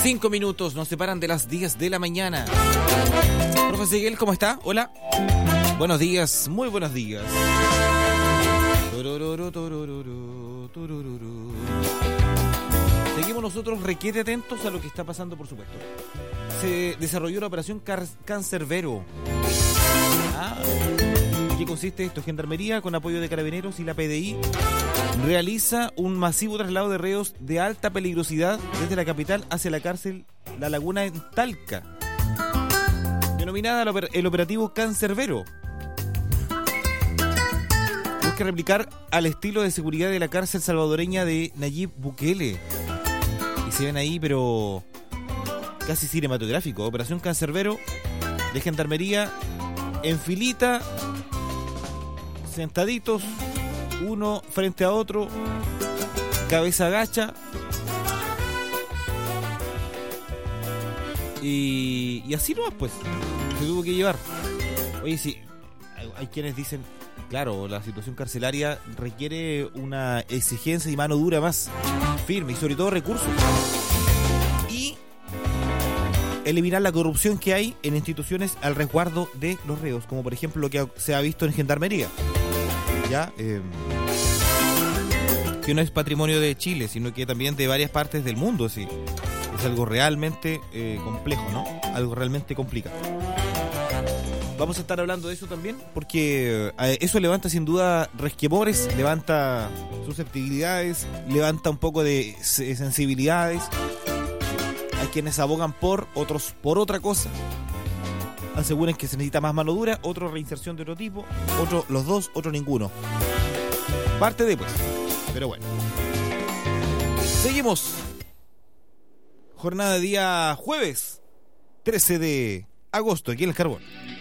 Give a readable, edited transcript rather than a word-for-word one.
5 minutos nos separan de las 10 de la mañana. Profe Seguel, ¿cómo está? Hola. Buenos días, muy buenos días. Seguimos nosotros requete atentos a lo que está pasando, por supuesto. Se desarrolló la operación Cancerbero. ¿En qué consiste esto? Gendarmería, con apoyo de Carabineros y la PDI, realiza un masivo traslado de reos de alta peligrosidad desde la capital hacia la cárcel La Laguna en Talca, denominada el operativo Cancerbero. Busca replicar al estilo de seguridad de la cárcel salvadoreña de Nayib Bukele. Y se ven ahí, pero casi cinematográfico. Operación Cancerbero de Gendarmería en filita, sentaditos, uno frente a otro, cabeza agacha, y así nomás, pues se tuvo que llevar. Oye, sí, hay quienes dicen, claro, la situación carcelaria requiere una exigencia y mano dura más firme, y sobre todo recursos, y eliminar la corrupción que hay en instituciones al resguardo de los reos, como por ejemplo lo que se ha visto en Gendarmería, ya que no es patrimonio de Chile, sino que también de varias partes del mundo. Sí, es algo realmente complejo, ¿no? Algo realmente complicado. Vamos a estar hablando de eso también, porque eso levanta sin duda resquemores, levanta susceptibilidades, levanta un poco de sensibilidades. Hay quienes abogan por, otros por otra cosa. Aseguran que se necesita más mano dura, otro reinserción de otro tipo, otro los dos, otro ninguno. Parte de, pues. Pero bueno. Seguimos. Jornada de día jueves 13 de agosto, aquí en El Carbón.